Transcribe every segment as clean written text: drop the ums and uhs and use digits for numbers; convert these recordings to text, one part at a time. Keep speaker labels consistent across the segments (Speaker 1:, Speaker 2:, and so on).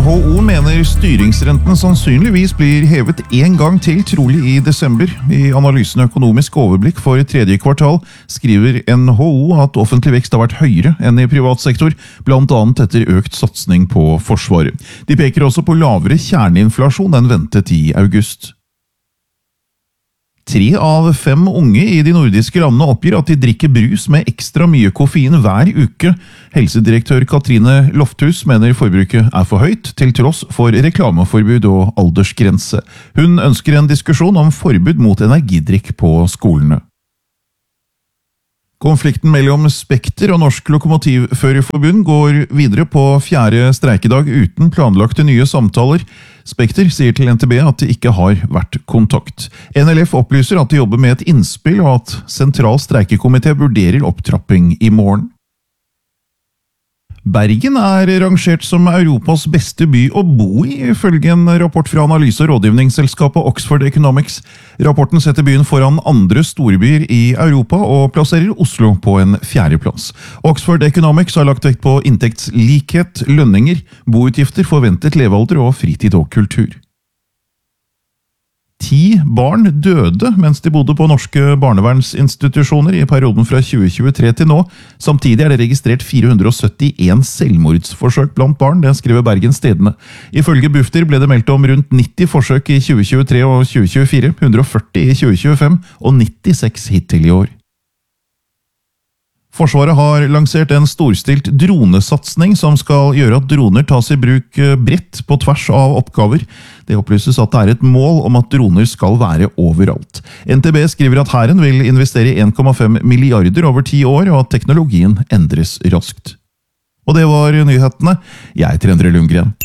Speaker 1: NHO mener styringsrenten sannsynligvis blir hevet en gang til, trolig i desember. I analysen Økonomisk overblikk for tredje kvartal skriver NHO at offentlig vekst har vært høyere enn i privat sektor, blant annet etter økt satsning på forsvaret. De peker også på lavere kjerneinflasjon enn ventet i august. 3 av 5 unge i de nordiske landene oppgir at de drikker brus med ekstra mye koffein hver uke. Helsedirektør Katrine Lofthus mener forbruket er for høyt, til tross for reklameforbud og aldersgrense. Hun ønsker en diskusjon om forbud mot energidrikk på skolene. Konflikten mellom Spekter og Norsk Lokomotivførerforbund går videre på 4. streikedag uten planlagte nye samtaler. Spekter sier til NTB at det ikke har vært kontakt. NLF opplyser at de jobber med et innspill og at sentral streikekomité vurderer opptrapping i morgen. Bergen er rangert som Europas beste by å bo i, ifølge en rapport fra analyse- og rådgivningsselskapet Oxford Economics. Rapporten setter byen foran andre storbyer i Europa og plasserer Oslo på en 4. plass. Oxford Economics har lagt vekt på inntektslikhet, lønninger, boutgifter, forventet levealder og fritid og kultur. 10 barn døde mens de bodde på norske barnevernsinstitusjoner i perioden fra 2023 til nå. Samtidig er det registrert 471 selvmordsforsøk blant barn, det skriver Bergens Tidende. Ifølge Bufdir ble det meldt om rundt 90 forsøk i 2023 og 2024, 140 i 2025 og 96 hittil i år. Forsvaret har lansert en storstilt dronesatsning som skal gjøre at droner tas i bruk bredt på tvers av oppgaver. Det opplyses at det er et mål om at droner skal være overalt. NTB skriver at hæren vil investere 1,5 milliarder over 10 år, og at teknologien endres raskt. Og det var nyhetene. Jeg heter Endre Lundgren.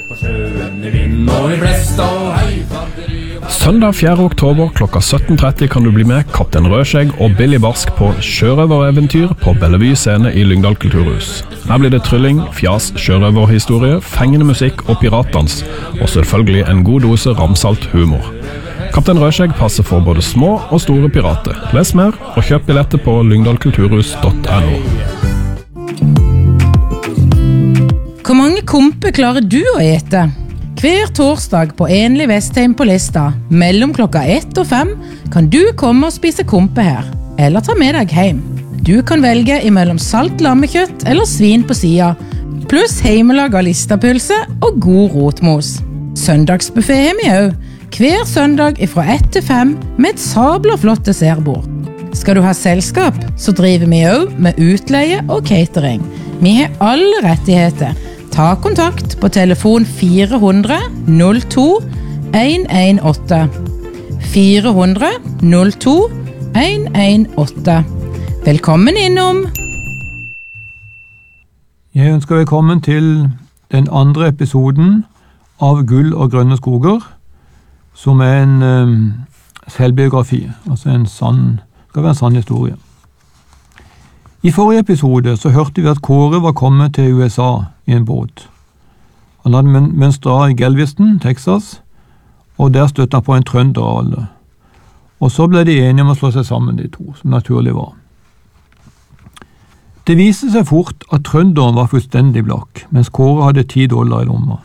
Speaker 2: Søndag 4. oktober klokka 17:30 kan du bli med Kaptein Rødskjegg og Billy Barsk på sjørøvereventyr på Bellevue scene i Lyngdal kulturhus. Her blir det trylling, fjas, sjørøverhistorie, fengende musikk og piratdans, og selvfølgelig en god dose ramsalt humor. Kaptein Rødskjegg passer for både små og store pirater. Les mer og kjøp billetter på lyngdalkulturhus.no.
Speaker 3: Hvor mange kompe klarer du å ete? Hver torsdag på Enlig Vestheim på Lista, mellom klokka 1 og 5, kan du komme og spise kompe her, eller ta med deg hjem. Du kan velge imellom salt lammekjøtt eller svin på sida, pluss heimelag av listapølse og god rotmos. Søndagsbuffet har vi også, hver søndag fra 1 til 5 med et sabla flott dessertbord. Skal du ha selskap, så driver vi også med utleie og catering. Vi har alle rettigheter. Ta kontakt på telefon 400 02 118. 400 02 118. Velkommen innom!
Speaker 4: Jeg ønsker velkommen til den andre episoden av Gull og grønne skoger, som er en selvbiografi, altså skal være en sann historie. I forrige episode så hørte vi at Kåre var kommet til USA i en båt. Han hadde mønstret i Galveston, Texas, og der støtte han på en trønder av alle. Og så ble de enige om å slå seg sammen, de to, som naturlig var. Det viste seg fort at trønderen var fullstendig blakk, mens Kåre hadde $10 i lomma.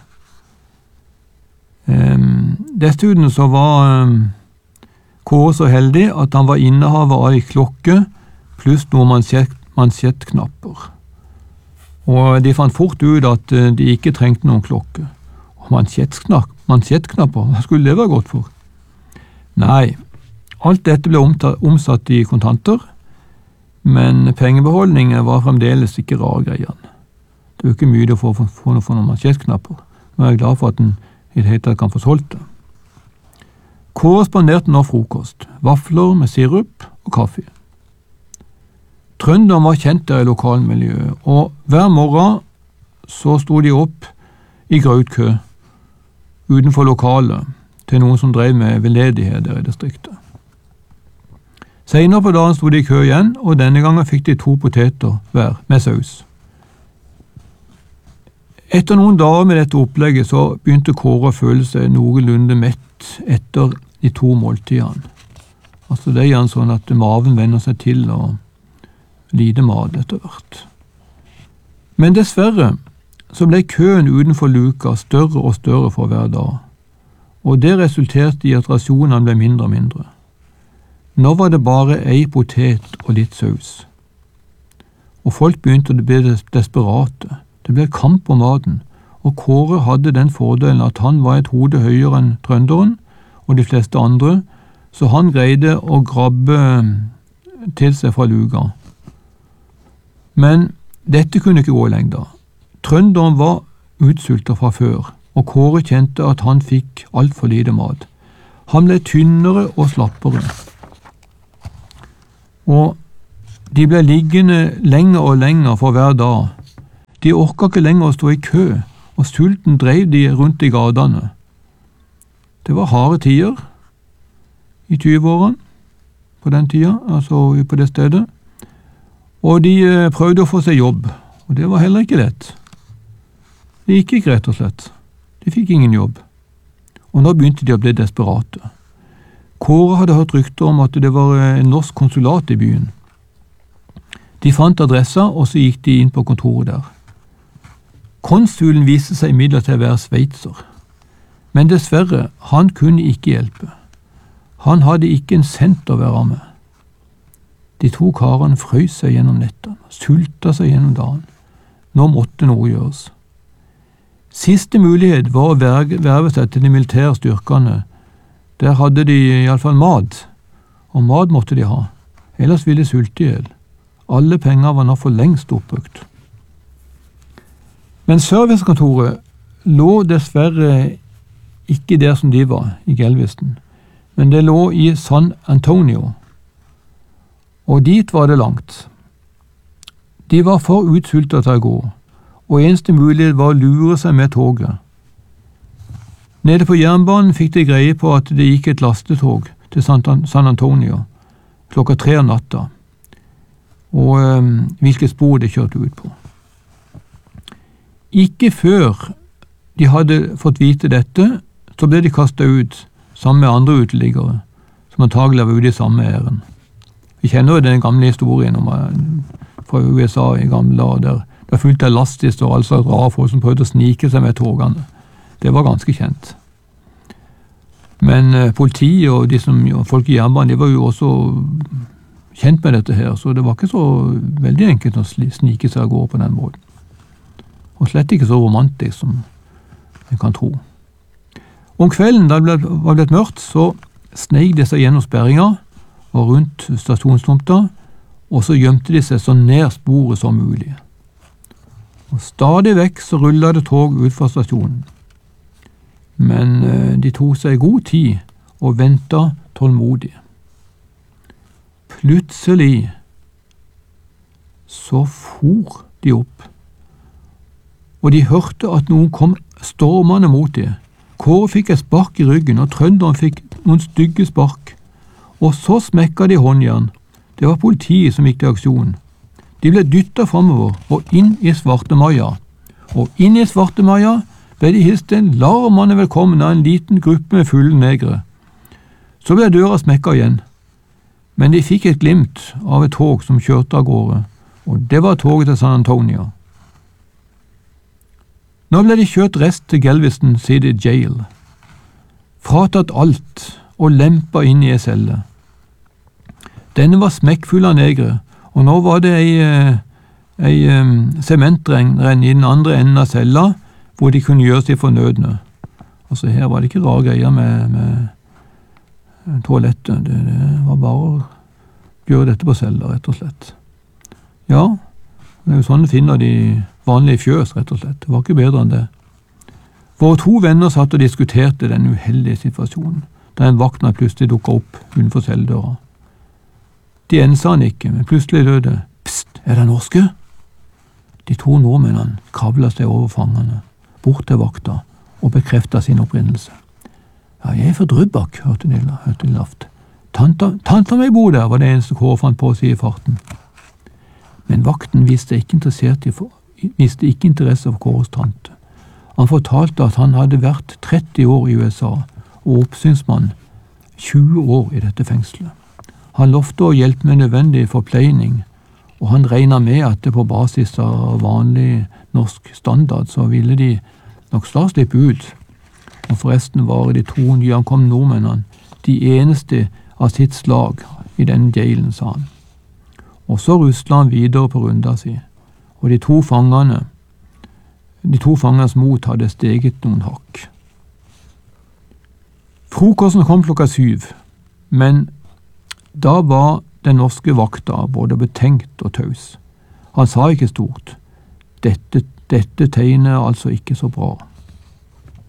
Speaker 4: Dessuten så var Kåre så heldig at han var innehaver av en klokke, pluss noen mansjettknapper. Og de fant fort ut at de ikke trengte noen klokke. Og mansjettknapper, hva skulle det være godt for? Nei, alt dette ble omsatt i kontanter, men pengebeholdningen var fremdeles ikke rar greien. Det er jo ikke mye å få noen mansjettknapper. Nå er jeg glad for at den i det hele tatt kan få solgt det. Kåre spanderte nå frokost, vafler med sirup og kaffe. Trønderen var kjent der i lokalmiljøet, og hver morgen så sto de opp i grautkø utenfor lokalet til noen som drev med veldedighet der i distriktet. Senere på dagen sto de i kø igjen, og denne gangen fikk de 2 poteter hver med saus. Etter noen dager med dette opplegget så begynte Kåre å føle seg noenlunde mett etter de 2 måltidene. Altså det er gjerne sånn at maven vender seg til og lide mat etter hvert. Men dessverre så ble køen utenfor luka større og større for hver dag, og det resulterte i at rasjonene ble mindre og mindre. Nå var det bare ei potet og litt saus. Og folk begynte å bli desperate. Det ble kamp om maten, og Kåre hadde den fordelen at han var et hode høyere enn trønderen og de fleste andre, så han greide å grabbe til seg fra luka. Men dette kunne ikke gå i lengda. Trønderen var utsultet fra før, og Kåre kjente at han fikk alt for lite mat. Han ble tynnere og slappere. Og de ble liggende lenger og lenger for hver dag. De orket ikke lenger å stå i kø, og sulten drev de rundt i gatene. Det var harde tider i 20-årene på den tida, altså på det stedet. Og de prøvde å få seg jobb, og det var heller ikke lett. Det gikk ikke rett og slett. De fikk ingen jobb. Og nå begynte de å bli desperate. Kåre hadde hørt rykter om at det var en norsk konsulat i byen. De fant adressa, og så gikk de inn på kontoret der. Konsulen viste seg imidlertid å være sveitser. Men dessverre, han kunne ikke hjelpe. Han hadde ikke en cent å være med. De to karene frøs seg gjennom nettene, sulta seg gjennom dagen. Nå måtte noe gjøres. Siste mulighet var å verve seg til de militære styrkene. Der hadde de i alle fall mat, og mat måtte de ha, ellers ville de sulte ihjel. Alle penger var nå for lengst oppbrukt. Men servicekontoret lå dessverre ikke der som de var, i Galveston, men det lå i San Antonio, og dit var det langt. De var for utsultet til å gå, og eneste mulighet var å lure seg med toget. Nede på jernbanen fikk de greie på at det gikk et lastetog til San Antonio 3:00 om natta, og hvilket spor de kjørte ut på. Ikke før de hadde fått vite dette, så ble de kastet ut sammen med andre uteliggere, som antagelig var ute i samme æren. Vi kjenner jo den gamle historien fra USA i gamle dager, der fulgte elastisk og altså rare folk som prøvde å snike seg med togene. Det var ganske kjent. Men politiet og folk i jernbanen, de var jo også kjent med dette her, så det var ikke så veldig enkelt å snike seg og gå på den måten. Og slett ikke så romantisk som en kan tro. Om kvelden, da det var blitt mørkt, så sneik de seg gjennom sperringa og rundt stasjonstomta, og så gjemte de seg så nær sporet som mulig. Og stadig vekk så rullet det tog ut fra stasjonen. Men de tok seg god tid og ventet tålmodig. Plutselig så for de opp, og de hørte at noen kom stormende mot dem. Kåre fikk et spark i ryggen, og trønderen fikk noen stygge spark. Og så smekket de håndjern. Det var politiet som gikk til aksjon. De ble dyttet fremover og inn i Svartemaja. Og inn i Svartemaja ble de hilst en larmende velkommen av en liten gruppe med fulle negre. Så ble døra smekket igjen. Men de fikk et glimt av et tog som kjørte av gårde, og det var toget til San Antonio. Nå ble de kjørt rest til Galveston City Jail, fratatt alt og lempet inn i en celle. Denne var smekkfull av negre, og nå var det ei sementrenn i den andre enden av cella, hvor de kunne gjøre seg fornødne. Altså her var det ikke rare greier med toalettet, det var bare å gjøre dette på cella, rett og slett. Ja, det er jo sånn du finner de vanlige fjøs, rett og slett. Det var ikke bedre enn det. Våre to venner satt og diskuterte den uheldige situasjonen, da en vaktmann plutselig dukket opp utenfor celledøra. De ensa han ikke, men plutselig lød det: «Pst, er det norske?» De to nordmennene kravlet seg over fangene, bort til vakta, og bekreftet sin opprinnelse. «Ja, jeg er fra Drøbak», hørte de lavt. «Tanta meg bor der», var det eneste Kåre fant på å si i farten. Men vakten viste ikke interesse for Kåres tante. Han fortalte at han hadde vært 30 år i USA og oppsynsmann 20 år i dette fengselet. Han lovte å hjelpe med nødvendig forpleining, og han regnet med at det på basis av vanlig norsk standard så ville de nok snart slippe ut. Og forresten var de 2 nyankomne nordmennene de eneste av sitt slag i denne jailen, sa han. Og så ruslet han videre på runda si, og de to fangernes mot hadde steget noen hakk. Frokosten kom klokka 7, men da var den norske vakta både betenkt og taus. Han sa ikke stort. Dette tegnet altså ikke så bra.